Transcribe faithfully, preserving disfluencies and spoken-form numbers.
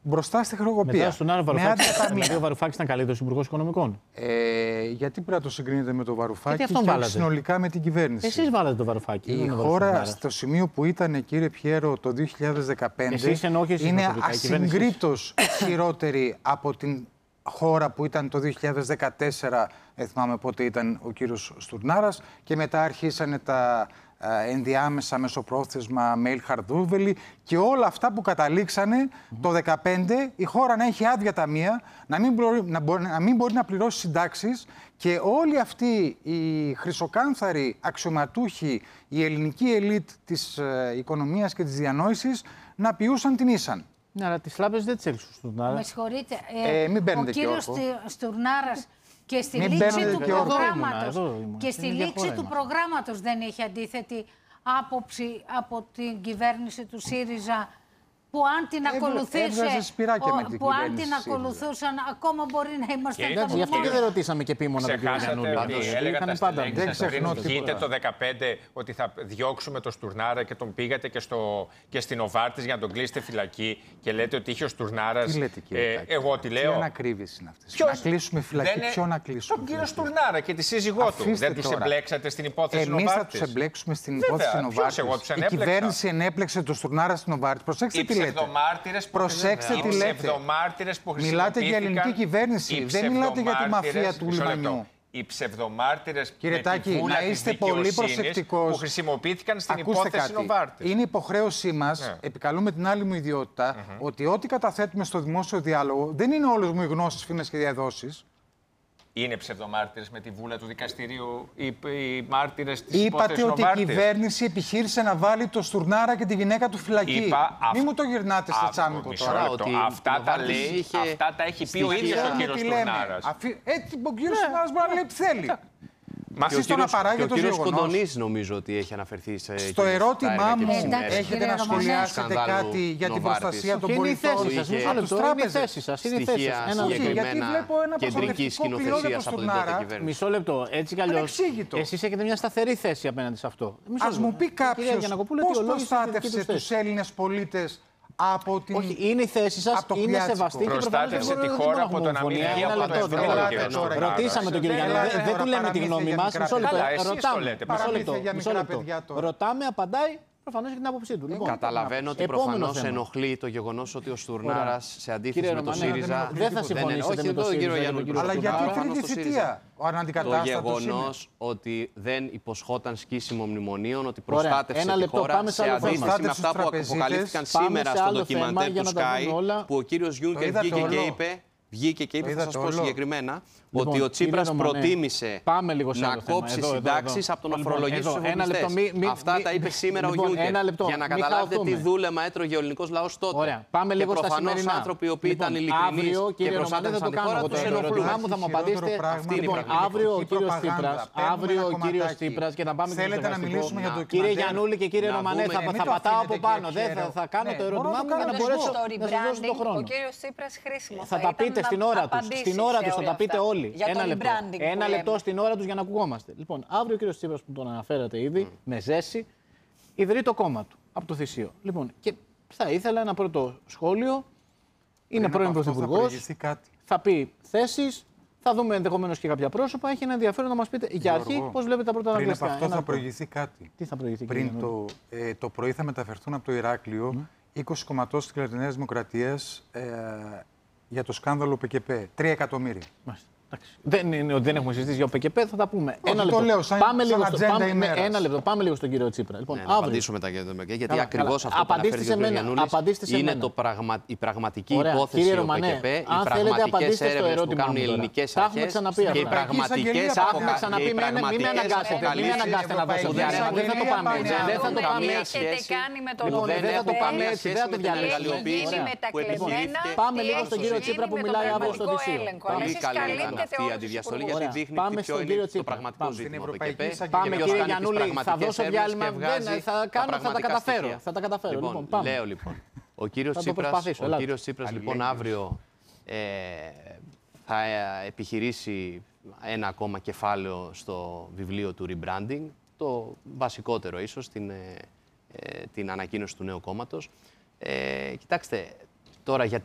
μπροστά στη χρεοκοπία. Μετά στον Άρα Βαρουφάκης, ο Βαρουφάκης ήταν καλύτερος υπουργός οικονομικών. Ε, γιατί πρέπει να το συγκρίνετε με τον Βαρουφάκη και βάλατε. συνολικά με την κυβέρνηση. Εσείς βάλατε τον Βαρουφάκη. Η χώρα στο σημείο που ήταν, κύριε Πιέρο, το δύο χιλιάδες δεκαπέντε είναι ασυγκρίτως χειρότερη από την χώρα που ήταν το δύο χιλιάδες δεκατέσσερα, δεν θυμάμαι πότε ήταν ο κύριος Στουρνάρας, και μετά αρχίσανε τα ενδιάμεσα μεσοπρόθεσμα με Χαρδούβελη και όλα αυτά που καταλήξανε mm-hmm. το δύο χιλιάδες δεκαπέντε η χώρα να έχει άδεια ταμεία, να μην, μπορεί, να, μπορεί, να μην μπορεί να πληρώσει συντάξεις και όλοι αυτοί οι χρυσοκάνθαροι αξιωματούχοι, η ελληνική ελίτ της ε, οικονομίας και της διανόησης να πιούσαν την ίσαν. Ναι, αλλά τις τράπεζες δεν τις έλυξε ο Στουρνάρας. Με συγχωρείτε. Ε, ε, μην ο κύριος Στουρνάρας και στη Μην λήξη του και προγράμματος, εδώ ήμουν, και στη λήξη του προγράμματος δεν έχει αντίθετη άποψη από την κυβέρνηση του ΣΥΡΙΖΑ, που αν την ακολουθούσε, ο, που αν την ακολουθούσαν, ακόμα μπορεί να είμαστε εντάξει, γι' αυτό και δεν ρωτήσαμε και επίμονα τον κύριο Γιαννούλη. Έλεγατε πάντα. Δεν ξεχνώ πριν βγείτε το δύο χιλιάδες δεκαπέντε ότι θα διώξουμε τον Στουρνάρα και τον πήγατε και, στο, και στην Οβάρτης για να τον κλείσετε φυλακή και λέτε ότι είχε ο Στουρνάρας. Τι λέτε, κύριε ε, εγώ τι λέω. Τι ανακρίβειες είναι αυτές. Ποιος... Να κλείσουμε φυλακή, είναι... ποιο να κλείσουμε. Τον κύριο Στουρνάρα και τη σύζυγό του. Δεν τους εμπλέξατε στην υπόθεση Νοβάρτης. Εμείς θα τους εμπλέξουμε στην υπόθεση Νοβάρτης. Η κυβέρνηση ενέπλεξε τον Στουρνάρα στην Νοβάρτης. Προσέξτε τι λέτε. Προσέξτε τι λέτε. Μιλάτε για ελληνική κυβέρνηση, δεν μιλάτε για τη μαφία του λιμανιού. Οι ψευδομάρτυρες Κύριε Τάκη, να είστε πολύ προσεκτικός που χρησιμοποιήθηκαν στην Ακούστε υπόθεση Νοβάρτης. Είναι υποχρέωσή μας, yeah. επικαλούμε την άλλη μου ιδιότητα, mm-hmm. ότι ό,τι καταθέτουμε στο δημόσιο διάλογο δεν είναι όλες μου οι γνώσεις, φήμες και διαδόσεις. Είναι ψευδομάρτυρες με τη βούλα του δικαστηρίου οι, οι μάρτυρες της υπόθεσης Είπατε ότι Νοβάρτης. Η κυβέρνηση επιχείρησε να βάλει το Στουρνάρα και τη γυναίκα του φυλακή. Είπα, Μην μου το γυρνάτε στο τσάμικο τώρα. Ότι αυτά, τα λέει, είχε... αυτά τα έχει πει ο ίδιος ο κύριος Στουρνάρας. Έτσι, ο κύριος Στουρνάρας μπορεί να λέει τι θέλει. Μα και ο κύριος, και ο κύριος Κοντονής νομίζω ότι έχει αναφερθεί σε... Στο ερώτημά μου, έχετε να σχολιάσετε κάτι για την προστασία των πολιτών από τους τράπεζες. Στοιχεία συγκεκριμένα κεντρικής σκηνοθεσίας από την τότε κυβέρνηση. Μισό λεπτό, έτσι κι αλλιώς. Εσείς έχετε μια σταθερή θέση απέναντι σε αυτό. Ας μου πει κάποιος πώς προστάτευσε τους Έλληνες πολίτες από την... Όχι, είναι η θέση σας, είναι σεβαστή και προστάτευσε τη χώρα από το να μην βγει από το ευρώ. Ρωτήσαμε τον κύριο Γιάννη, δεν του λέμε τη γνώμη μας. Μισό λεπτό. Ρωτάμε, απαντάει. Προφανώς έχει την άποψή του. Λοιπόν, καταλαβαίνω ότι προφανώς ενοχλεί το γεγονός ότι ο Στουρνάρας σε αντίθεση με το ΣΥΡΙΖΑ. Δεν θα συμφωνήσετε με το ΣΥΡΙΖΑ. Αλλά γιατί τρίτη θητεία ο αναντικατάστατος. Το γεγονός ότι δεν υποσχόταν σκίσιμο μνημονίων, ότι προστάτευσε τη χώρα σε αντίθεση με αυτά που αποκαλύφθηκαν σήμερα στο ντοκιμαντέρ του Sky, που ο κύριος Γιούνκερ βγήκε και είπε. Βγήκε και είπε, θα σας πω συγκεκριμένα, λοιπόν, ότι ο Τσίπρας προτίμησε να κόψει συντάξεις από το να φορολογήσει τους εφοπλιστές. Αυτά τα είπε σήμερα λοιπόν, ο Γιούνκερ. Για να καταλάβετε τι δούλεμα έτρωγε ο ελληνικός λαός τότε. Ωραία. Πάμε λίγο και προφανώς άνθρωποι οι οποίοι λοιπόν, ήταν ειλικρινείς και προστάτευσαν τη χώρα τους ενοχλούν. Μου θα μου απαντήσετε. Αύριο ο κύριος Τσίπρας, αύριο ο κύριος Τσίπρας και θα πάμε και θέλετε να μιλήσουμε για το κύριε Γιαννούλη και κύριε Ρωμανέ, θα πατάω από πάνω. Δεν θα κάνω το ερώτημά μου για να μπορέσω να σας δώσω τον χρόνο. Ο κύριος Τσίπρας χρήσιμο θα τα πείτε στην ώρα τους. Στην ώρα τους θα τα πείτε όλοι. Ένα λεπτό. Ένα λεπτό στην ώρα τους για να ακουγόμαστε. Λοιπόν, αύριο ο κύριος Τσίπρας που τον αναφέρατε ήδη, mm. με ζέση, ιδρύει το κόμμα του από το Θησίο. Λοιπόν, και θα ήθελα ένα πρώτο σχόλιο. Είναι πρώην Πρωθυπουργός. Θα, θα πει θέσεις. Θα δούμε ενδεχομένως και κάποια πρόσωπα. Έχει ένα ενδιαφέρον να μας πείτε για αρχή πώς βλέπετε τα πρώτα αναγκαστικά. Πριν από αυτό θα προηγηθεί κάτι. Τι θα προηγηθεί, Πριν το, ε, το πρωί θα μεταφερθούν από το Ηράκλειο mm. είκοσι κομματώσεις της Νέας Δημοκρατίας ε, για το σκάνδαλο ΠΚΠ. Τρία εκατομμύρια. Μάλιστα. Δεν είναι ότι δεν έχουμε συζητήσει για το ΠΚΠ, θα τα πούμε. Όχι, ένα λεπτό. Λέω, σαν, πάμε, σαν λίγο στο, πάμε, ένα λεπτό. Πάμε λίγο στον κύριο Τσίπρα. Λοιπόν, ναι, να αύριο. απαντήσω μετά για το ΠΚΠ, γιατί ακριβώς αυτό που αναφέρει ο κ. Γιαννούλης είναι το πραγμα... η πραγματική Ωραία. υπόθεση του Ρωμανέ, ΠΚΠ, οι πραγματικές έρευνες που κάνουν οι ελληνικές αρχές και οι πραγματικές αποκαλύψεις να δώσω διάρκεια. Δεν θα το πάμε έτσι. Δεν θα το πάμε έτσι. Δεν θα το πάμε έτσι. Δεν θα το διαλέγουμε. Πάμε λίγο στον κύριο Τσίπρα που μιλάει αύριο στο Θησίο. Πολύ καλή ήταν αυτή η αντιδιαστολή, γιατί δείχνει πάμε ποιο είναι το πραγματικό ζήτημα. Πάμε κύριε Γιαννούλη, θα δώσω διάλειμμα, θα, κάνω, θα τα καταφέρω. Θα τα καταφέρω. Λοιπόν, λοιπόν, πάμε. λέω λοιπόν, ο κύριος Τσίπρας, ο κύριος Τσίπρας λοιπόν αύριο ε, θα επιχειρήσει ένα ακόμα κεφάλαιο στο βιβλίο του rebranding, το βασικότερο ίσως, την, ε, την ανακοίνωση του νέου κόμματος. Ε, κοιτάξτε, τώρα για